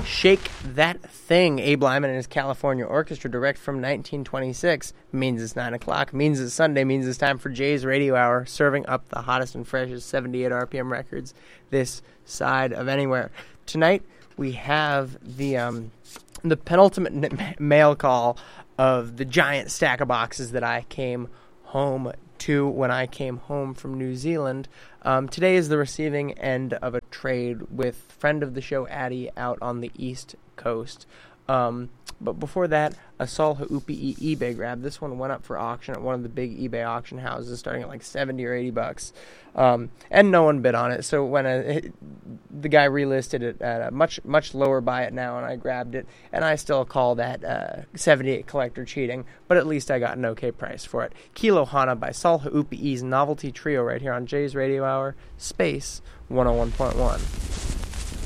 Shake That Thing. Abe Lyman and his California Orchestra, direct from 1926. Means it's 9 o'clock. Means it's Sunday. Means it's time for Jay's Radio Hour, serving up the hottest and freshest 78 RPM records this side of anywhere. Tonight, we have the penultimate mail call of the giant stack of boxes that I came home to when I came home from New Zealand. Today is the receiving end of a trade with friend of the show Addie out on the East Coast. But before that, a Saul Hau'upi'i eBay grab. This one went up for auction at one of the big eBay auction houses, starting at like $70 or $80. And no one bid on it. So when the guy relisted it at a much lower buy it now, and I grabbed it, and I still call that 78 collector cheating, but at least I got an okay price for it. Kilo Hana by Saul Hau'upi'i's Novelty Trio right here on Jay's Radio Hour, Space 101.1.